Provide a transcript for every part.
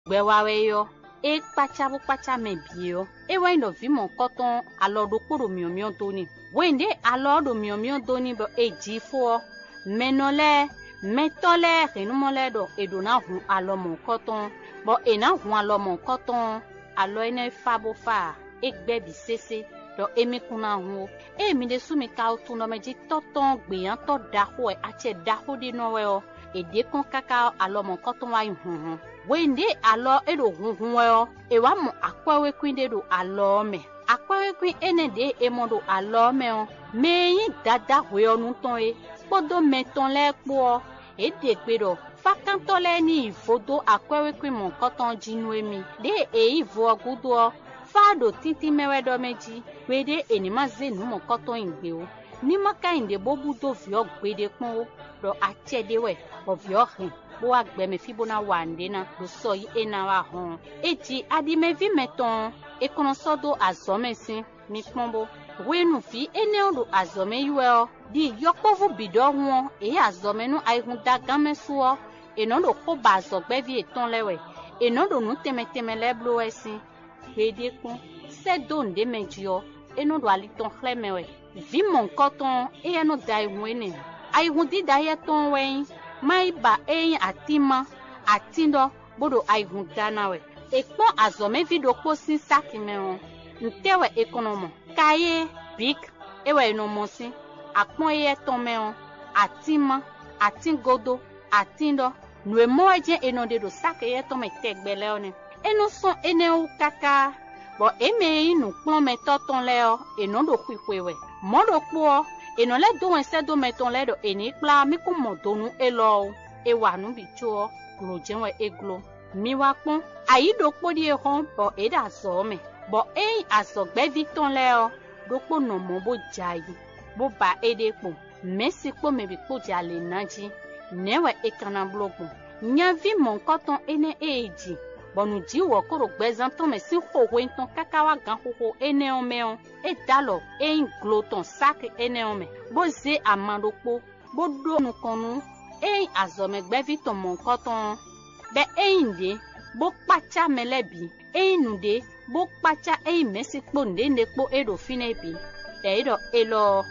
Gbewawe yo. E pacha me bio. E wendo vi mon koton alo do kuro miomio doni. Wende alo do miomio doni bo e jifo. Menole, metole, renumole do e do na hun alo mon koton. Bo e na hun alo mon koton. Alo ene fabo fa. E gbebi sese. Do e mi kuna hun. E mi de su mi ka otu no me ji toton gbeyan to daho e ache daho di no we o. E de kon kaka alo mon koton wa hun. Wende alo edo hunhunweo ewa mo akwawe kwinde do alo me akwawe kwin ene de emodo alo me o meyin dada hwe onu ton e podo meton le po e de pe do fakanto le ni ifodo akwawe kwin mo koton jinu emi de e ivo ogudo fado titi mewe do meji wede enima zenu mo koton ingbe o ni maka inde bobudo vi ogbede pon o do achede we o vi ohin bo agbe me fibona wande na do so yi ena wa hon eji adi me vi meton e kono sodo azomesin mi pombo wenu fi ene odo azome yuo di yopovu bido won e azome nu aihun dagan mesuo e no do ko ba azogbe vi eton lewe e no do nu temeteme leblo esin pede kun se do nde mejio e no do aliton khlemewe vi mon koton e no dai wene aihun di dai ton wen mai ba eyin atima atindo bodo aihun danawe ekpon azome video posin sakimeo ntewe ekonomo kaye big ewe no mosin akpon ye tomeo atima atingodo atindo nwe moje enode do sake tome tegbele one eno son ene kaka bo eme inu pon metoton leo enodo kwikwewe modo po eno le do ense do meton le do eni kla mi ko modonu elo e wa nu bi cho grojenwe eglo mi wa pon ayido podi e hon bo e da so me bo e asogbe victon le o do po no mo bo jayi bo ba ede po mesi po me bi po jale naji newe e kana blogo nya vi mon koton ene eji bonu ji wo koro gbezan ton me si howe ton kakawa gan hoho ene o me o e dalo e ingloton sak ene o me bo ze amandopo bo do nu konu e azome gbevi ton mon koton be e inde bo pacha melebi e nude bo pacha e mesi po nde po e do finebi e do elo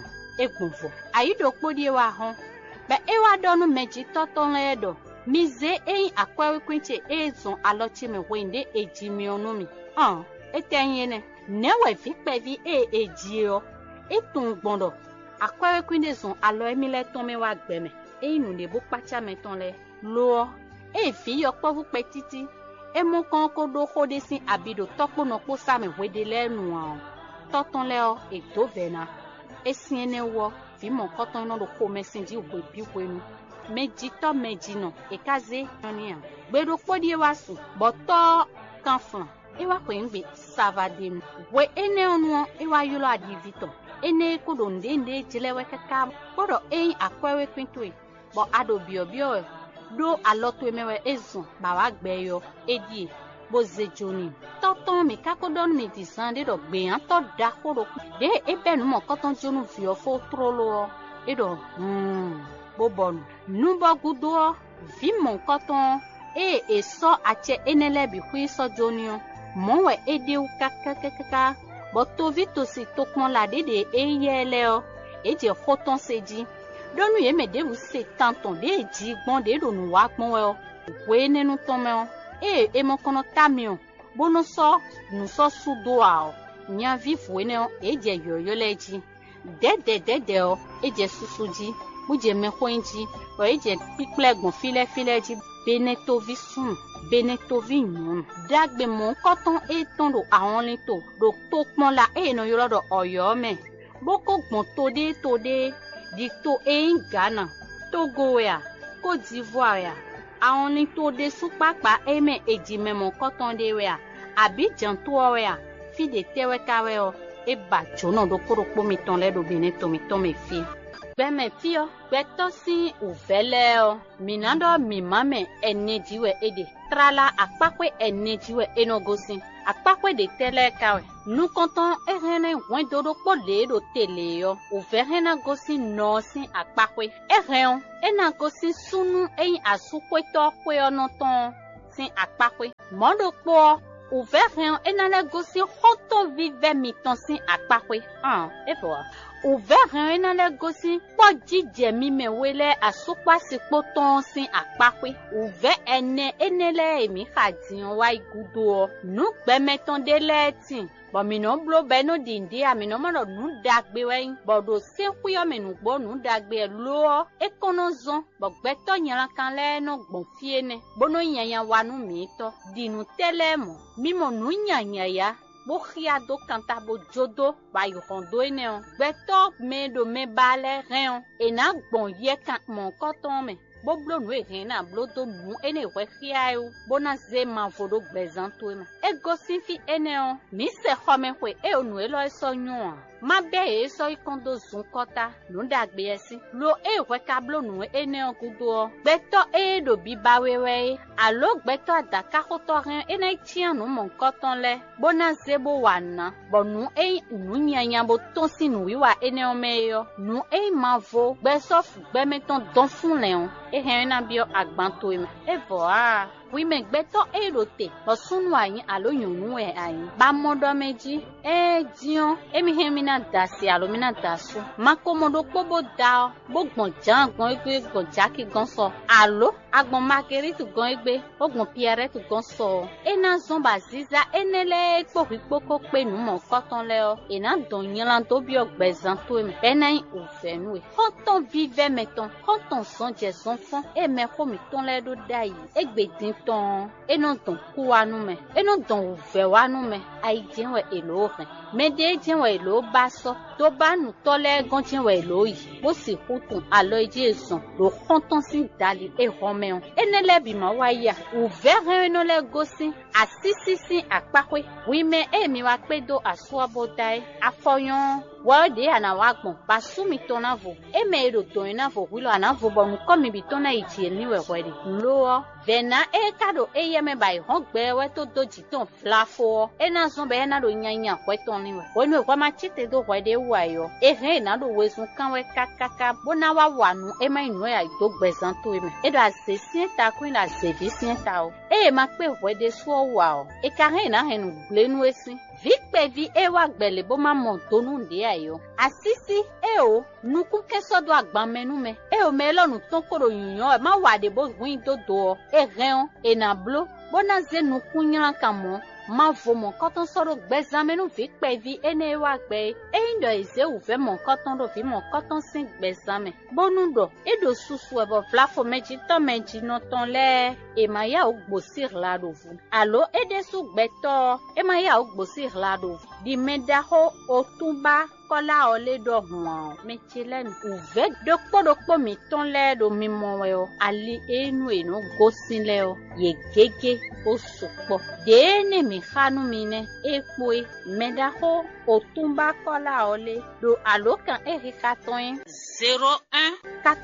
e gunfo ayido po die wa hon be e wa donu meji toton edo mize eyin akwawe kwinche ezon alochi me wende ejimi onomi etanyene newe fikpevi ejio etun gbondo akwawe kwinde zon alo emile ton me wa gbeme eyinu le bo pacha meton le lo e fi yo povu petiti e mo kan ko do khode sin abido topo no po sa me wede lenu an toton le o e do vena esin ene wo fi mo koton no do ko mesin di ogbe bi wenu meji to meji no ekaze oniya gbedo podi wasu boto kanfan e wa ko ngbe savade we ene onu e wa yulo adivito ene kodo ndende jilewe kaka bodo ein akwewe kwintoi bo ado biobio do aloto emewe ezun ba wa gbeyo edi bo zejoni toton mi kakodon mi disande do gbeyan to da koro de ebenu mo koton jonu fio fo trolo edo bobonu nubo gudo vi mon koton e so ache enele bi hui so jonio monwe ede u kaka boto vito si tokon la dede eyele o eje khoton seji donu ye me de u se tanton de ji gbon de do nu wa gbon o we nenu ton me o e mo kono tamio bono so nu so sudo a o nya vi fu ne o eje yoyo leji dede o eje susuji muje me khoinji o eje piplegun file ji benetovi sun benetovi nyun dagbe mon koton e ton do awon lito do to pon la e no yoro do oyo me boko gbon tode dicto e Ghana Togo ya Côte d'Ivoire ya awon lito de supapa e me eji me mon koton de we ya Abidjan to we ya fi de tewe kawe o e ba jono do koropo mi ton le do beneto mi ton me fi beme fio beto si uveleo minando mimame enejiwe ede trala akpakwe enejiwe enogosi akpakwe de tele kawe nu konton erene wen dodo pole do tele yo uverena gosi nosi akpakwe eren ena gosi sunu eyin asukwe to kwe onoton sin akpakwe. Modo po ouvert enale gosi hoto vive miton sin akpakwe. Et voilà. Ouvert enale gosi po jije mi me wele asukwa sikpo ton sin akpakwe. Ouvert enele emi khadin wa igudo. Nu gbe meton de letin. Bon mi non blo be no dindi a mi non mo nu dagbe we bo do se kuyo me nu gbo nu dagbe lo e kono zon bo gbe to yan kan le no gbon fie ne bo no yan wa nu mi to dinu tele mo mi mo nu yan ya bo khia do kanta bo jodo ba yo rondo ene on gbe to me do me bale ren e na gbon ye kan mon koton me bo blo nu e na blo to nu ene we khia yo bo na ze ma vodo gbezan to me e go sin fi ene on mi se khome kwe e onu e lo so nyon ma be e so ikondo zun kota nu dagbe esi lo e we ka blo nu ene on kudo gbeto e do bi ba wewe alo gbeto adaka koto ren ene tian nu mon koton le bo na ze bo wana bo nu e nu nyanya bo ton sinu wi wa ene on meyo nu e ma vo gbe so fu gbe meton don fun le on e hen na bio agbanto e voa oui me gbeto e rote bo sunu ayin alo yunu e ayin ba modo meji e dion e mi hen mi na dasi alo mi na dasu makomodo pobo da bo gbon jan gbon egbe gbon jaki gon so alo agbon makeri tu gon egbe ogbon pierre tu gon so e na zon baziza enele pokipoko pe nu mo koton le o e na don yan to bi ogbezan to me e na o fe nu e konton vive meton konton son je son fon e me ko mi ton le do dai egbe din ton e no ton ku wa nu me e no don o fe wa nu me ai jin we elo fen me de jin we elo ba so to ba nu to le gan jin we elo yi bo si kutun alo jesu lo konton sin dali e homeon enele bi ma wa ya o ver no le gosi asisi akpakwe wi me e mi wa pedo aso bodai afoyon wa de ana wa gbon ba sumi ton na vo e me ro ton na vo wi lo ana vo bo nu komi bi ton na iti ni we kwede lo vena e kado e ye me bai hon gbe we to doji ton flafo e na zon be na do nyanya kweton ni we wonu e kwa ma chite do kwede wa yo e he na do wesun kan we kakaka bona wa wanu e ma inu ya do gbezan to me e do asesi ta queen la service ta o e ma pe kwede so wa o e ka he na he nu glenu esi Vikpe vi ewa gbele bo ma montonu ndi ayo. Asisi eo nuku keso do agban menu me. Eo me lo nu ton koro yunyo ma wade bo win dodo e reon e na blo bona ze nuku nyan kamo. Ma vo mon koton soro gbezan menu vikpe vi ene ewa gbe. E indo eze uve mon koton do vi mon koton sin gbezan me. Bonu do e do susu e bo flafo meji no ton le. E ma ya o gbosir la do vu. Alo e de su gbeto e ma ya o gbosir la do vu. Di medaho otumba kola ole do huan mechile uve dokpo mi ton le do mi mowe o ali enu eno gosin le o ye gege o supo de ne mi khanu mine epoe medaho otumba kola ole do alokan erikaton 01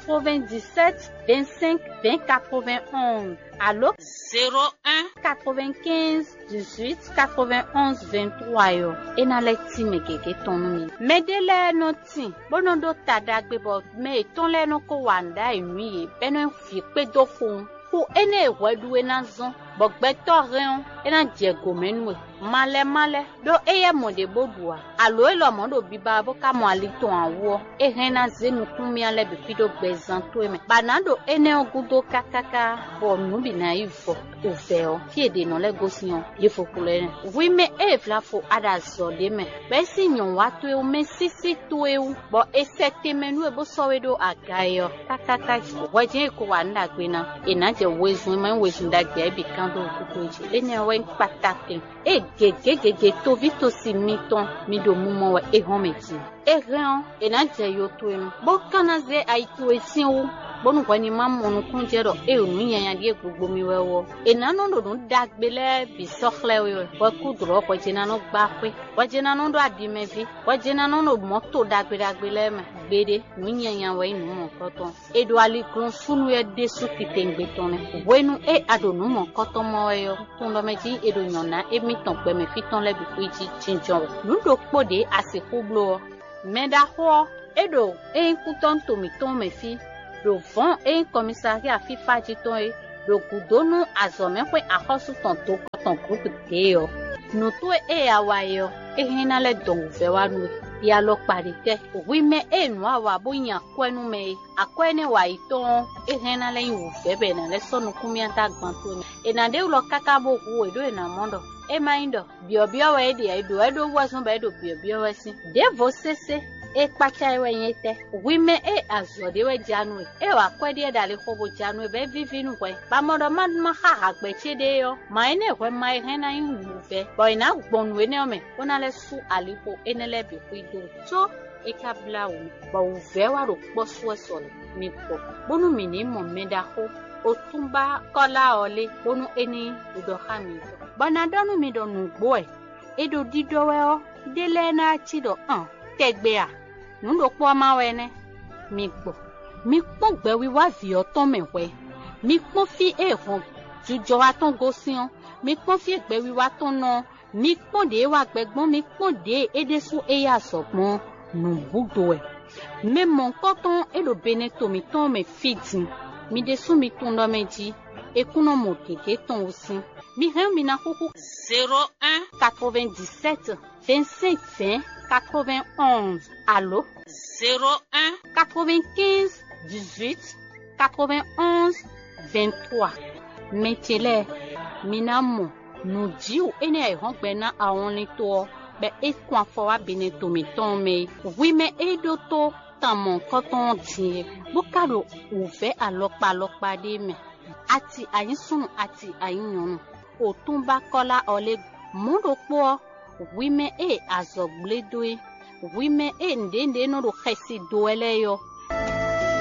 97 25 20 91 allo 01 95 18 91 23 yo ena le ti me keke tonu mi medele no ti bonodo tadagbe bo me ton le no ko wanda inu ye beno fi pe do fun ku ene ewedu na zon bogbe to reon ena jego menwe male do eye monde bodua alo elo mondo biba bo ka mo ali ton awo e hena zenu kumi ale bi fido gbezan to me banado ene ogudo kakaka bo nubi na ifo ufeo fiede no le gosion ye fokule wi me e flafo ada so de me be sinyon watu e me sisi to e bo esete menu e bo sowedo agayo kakaka waje ko wanda gbena enaje wezu me wezu ndagbe bi kando kutoji ene wen patake e gege to vito si miton mi do mumo wa e hometi e ran e na je yo to en bo kana ze ai to esin wo bonu kwani mamonu kunjero e onu yanya die gbogbo mi wewo e na no do dagbele bi sokhle we ku dro ko jina no gba pe wa jina no do adimevi wa jina no moto dagbele me gbede nu yanya we nu mo koton e do ali kun funu e de su kitengbe tone wenu e adonu mo koton mo yo tun do meji e do nyona e mi ton pe me fiton le bi kuji chinjon nu do pode asiku blo meda ho edo e kuton to mi ton me fi do vent et commissariat FIFA jiton do gudonu azome kwe ahosu tonto koton group deyo no to awa yo hina le don ve wa nu ya lo parite wi me enu awa bonya kwenu me akwene wa ito hina le yu ve be na le sonu kumia ta gbanto na de lo kaka bo ku edo na mondo maindo biobio we di edo wasun ba edo biobio we si de vo sese pacha ewe yete wime azode we janu wa kwedi e dale khobo janu be vivinu kwe ba modo ma ha gbe chede yo ma ene kwe ma hena yin fe boy na gbonu ene ome ona le su alipo enele bi kwido so ekabla wo ba wo ve wa ro poso esole mi po bonu mi ni mo meda ho otumba kola ole bonu eni udo hami bana donu mi do nu boy edo dido we o dele na chido tegbe a nundo po ma wene mi gbo gbe wi wa vi o ton mewe mi pon fi ehun jujo wa ton go sian mi pon fi gbe wi wa ton no mi pon de wa gbegbon mi pon de edesu eya sopon nu budo e me mon koton e lo beneto mi ton me fitin mi desu mi ton do meji ekuno mo keke ton osin mi ren mi na koko 01 97 25 91. Allô? 01 95 18 91 23. Metele minamo nous dit ou ene rompé na awon ni to be e kwa fo wa beneto mi ton me oui me edoto tamon koton ti bukado ouve alopa de me ati ayin sunu ati ayin yonu otumba kola ole mundo po wime azogble doe wime ndende no do khesi doele yo